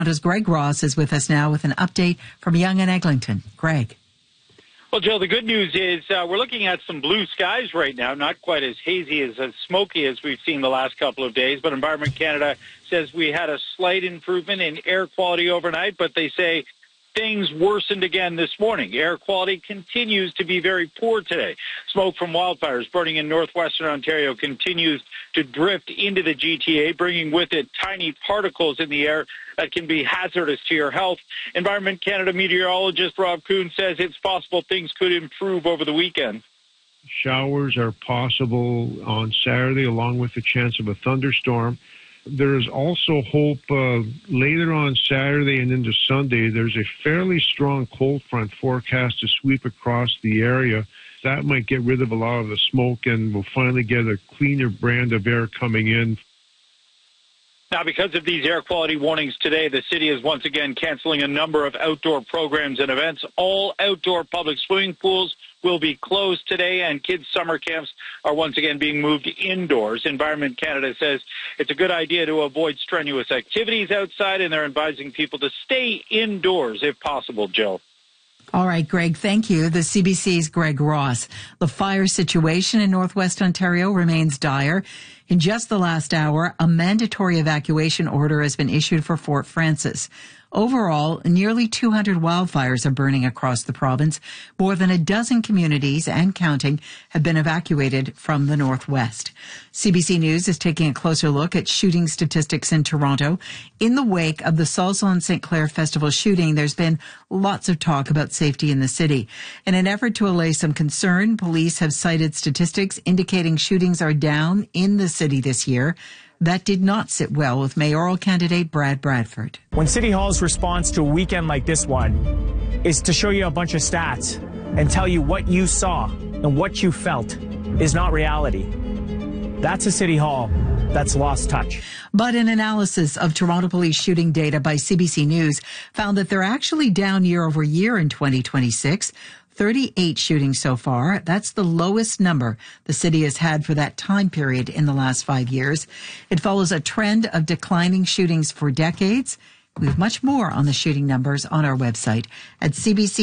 Greg Ross is with us now with an update from Yonge and Eglinton. Greg. Well, Jill, the good news is we're looking at some blue skies right now, not quite as hazy, as smoky as we've seen the last couple of days, but Environment Canada says we had a slight improvement in air quality overnight, but they say things worsened again this morning. Air quality continues to be very poor today. Smoke from wildfires burning in northwestern Ontario continues to drift into the GTA, bringing with it tiny particles in the air that can be hazardous to your health. Environment Canada meteorologist Rob Kuhn says it's possible things could improve over the weekend. Showers are possible on Saturday, along with the chance of a thunderstorm. There is also hope later on Saturday and into Sunday. There's a fairly strong cold front forecast to sweep across the area. That might get rid of a lot of the smoke, and we'll finally get a cleaner brand of air coming in. Now, because of these air quality warnings today, the city is once again canceling a number of outdoor programs and events. All outdoor public swimming pools will be closed today, and kids' summer camps are once again being moved indoors. Environment Canada says it's a good idea to avoid strenuous activities outside, and they're advising people to stay indoors if possible, Jill. All right, Greg, thank you. The CBC's Greg Ross. The fire situation in Northwest Ontario remains dire. In just the last hour, a mandatory evacuation order has been issued for Fort Frances. Overall, nearly 200 wildfires are burning across the province. More than a dozen communities and counting have been evacuated from the northwest. CBC News is taking a closer look at shooting statistics in Toronto. In the wake of the Salsa St. Clair Festival shooting, there's been lots of talk about safety in the city. In an effort to allay some concern, police have cited statistics indicating shootings are down in the city this year. That did not sit well with mayoral candidate Brad Bradford. When City Hall's response to a weekend like this one is to show you a bunch of stats and tell you what you saw and what you felt is not reality, that's a City Hall that's lost touch. But an analysis of Toronto police shooting data by CBC News found that they're actually down year over year in 2026. 38 shootings so far. That's the lowest number the city has had for that time period in the last 5 years. It follows a trend of declining shootings for decades. We have much more on the shooting numbers on our website at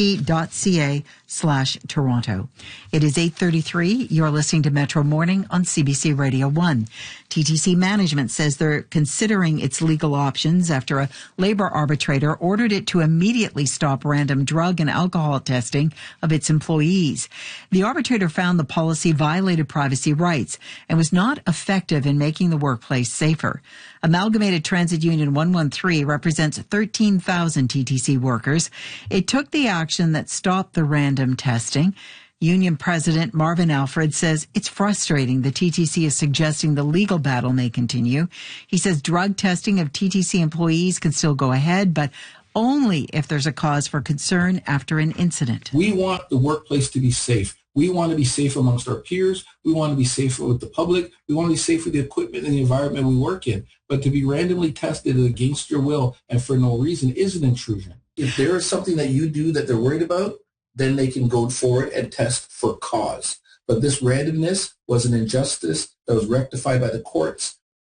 cbc.ca/Toronto. It is 8:33. You're listening to Metro Morning on CBC Radio 1. TTC Management says they're considering its legal options after a labor arbitrator ordered it to immediately stop random drug and alcohol testing of its employees. The arbitrator found the policy violated privacy rights and was not effective in making the workplace safer. Amalgamated Transit Union 113 represents 13,000 TTC workers. It took the action that stopped the random testing. Union President Marvin Alfred says it's frustrating the TTC is suggesting the legal battle may continue. He says drug testing of TTC employees can still go ahead, but only if there's a cause for concern after an incident. We want the workplace to be safe. We want to be safe amongst our peers. We want to be safe with the public. We want to be safe with the equipment and the environment we work in. But to be randomly tested against your will and for no reason is an intrusion. If there is something that you do that they're worried about, then they can go forward and test for cause. But this randomness was an injustice that was rectified by the courts.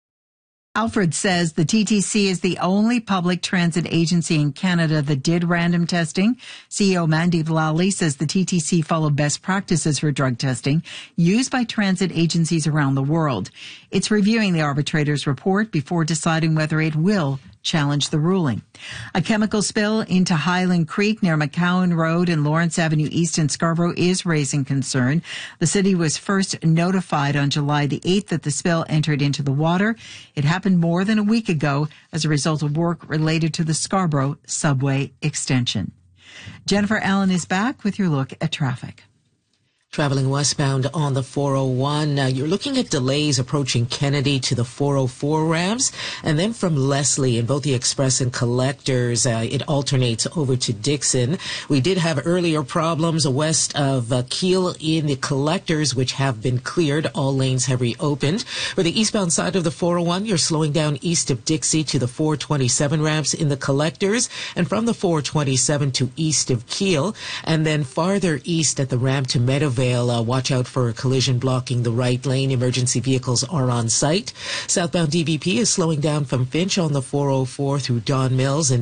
Alfred says the TTC is the only public transit agency in Canada that did random testing. CEO Mandeep Lally says the TTC followed best practices for drug testing used by transit agencies around the world. It's reviewing the arbitrator's report before deciding whether it will challenge the ruling. A chemical spill into Highland Creek near McCowan Road and Lawrence Avenue East in Scarborough is raising concern. The city was first notified on July the 8th that the spill entered into the water. It happened more than a week ago as a result of work related to the Scarborough subway extension. Jennifer Allen is back with your look at traffic. Traveling westbound on the 401, you're looking at delays approaching Kennedy to the 404 ramps, and then from Leslie in both the Express and Collectors, it alternates over to Dixon. We did have earlier problems west of Keele in the Collectors, which have been cleared. All lanes have reopened. For the eastbound side of the 401, you're slowing down east of Dixie to the 427 ramps in the Collectors, and from the 427 to east of Keele, and then farther east at the ramp to Meadowvale. Watch out for a collision blocking the right lane. Emergency vehicles are on site. Southbound DVP is slowing down from Finch on the 404 through Don Mills and